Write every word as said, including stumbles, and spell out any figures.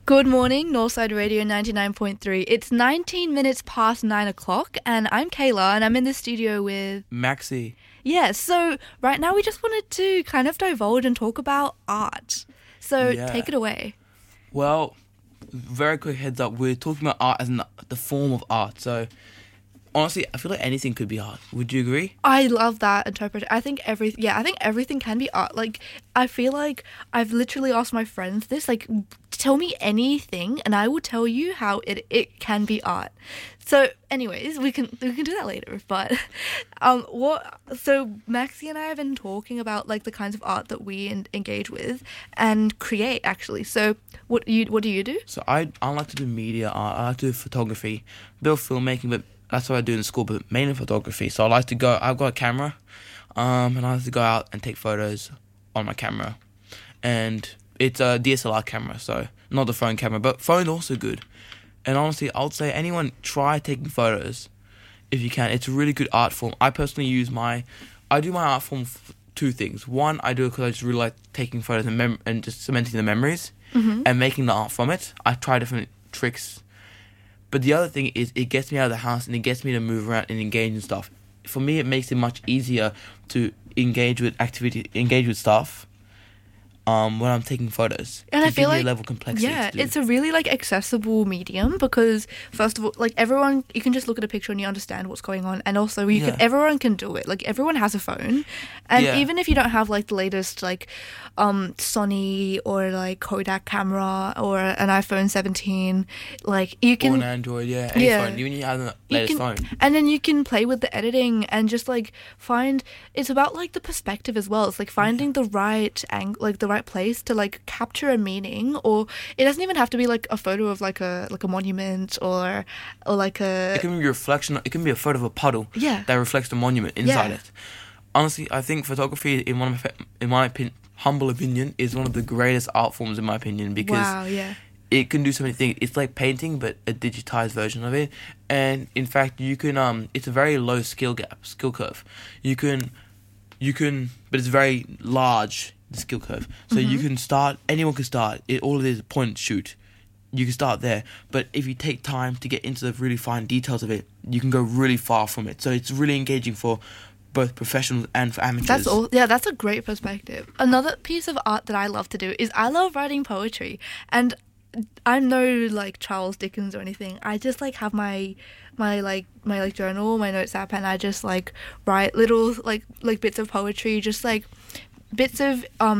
Good morning, Northside Radio ninety-nine point three. It's nineteen minutes past nine o'clock, and I'm Kayla, and I'm in the studio with... Maxi. Yeah, so right now we just wanted to kind of divulge and talk about art. So Yeah. take it away. Well, very quick heads up. We're talking about art as in the form of art. So, honestly, I feel like anything could be art. Would you agree? I love that interpretation. I think every yeah, I think everything can be art. Like, I feel like I've literally asked my friends this, like, tell me anything and I will tell you how it it can be art. So, anyways, we can we can do that later. But um, what? So Maxi and I have been talking about like the kinds of art that we en- engage with and create actually. So, what you what do you do? So I I like to do media art. I like to do photography, a bit of filmmaking, but that's what I do in school. But mainly photography. So I like to go. I've got a camera, um, and I like to go out and take photos on my camera, and it's a D S L R camera, so not the phone camera, but phone also good. And honestly, I would say anyone try taking photos if you can. It's a really good art form. I personally use my, I do my art form for two things. One, I do it because I just really like taking photos and mem- and just cementing the memories Mm-hmm. and making the art from it. I try different tricks. But the other thing is it gets me out of the house and it gets me to move around and engage in stuff. For me, it makes it much easier to engage with activity, engage with stuff. Um, when I'm taking photos, And to I feel give me like a level of complexity. yeah, to do. it's a really like accessible medium because first of all, like everyone, you can just look at a picture and you understand what's going on, and also you Yeah. can everyone can do it. Like everyone has a phone, and Yeah. even if you don't have like the latest like um Sony or like Kodak camera or an iPhone seventeen, like you or can an Android, yeah, any Yeah. phone. Even you have the you latest can, phone. and then you can play with the editing and just like find it's about like the perspective as well. It's like finding the right ang- like the right place to like capture a meaning, or it doesn't even have to be like a photo of like a like a monument or or like a It can be a reflection. It can be a photo of a puddle yeah that reflects the monument inside Yeah. it. Honestly, I think photography, in one of my, in my opin- humble opinion, is one of the greatest art forms in my opinion because wow yeah it can do so many things. It's like painting, but a digitized version of it. And in fact, you can um, it's a very low skill gap, skill curve. You can, you can, but it's very large. The skill curve. So you Mhm. can start. Anyone can start. It all it is point and shoot. You can start there, but if you take time to get into the really fine details of it, you can go really far from it. So it's really engaging for both professionals and for amateurs. that's all yeah that's a great perspective. Another piece of art that I love to do is I love writing poetry, and I'm no like Charles Dickens or anything. I just like have my my like my like journal, my notes app, and I just like write little like like bits of poetry, just like bits of um